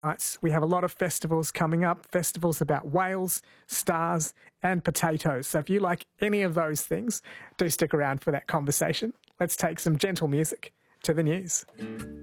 Right, we have a lot of festivals coming up, festivals about whales, stars, and potatoes. So if you like any of those things, do stick around for that conversation. Let's take some gentle music to the news.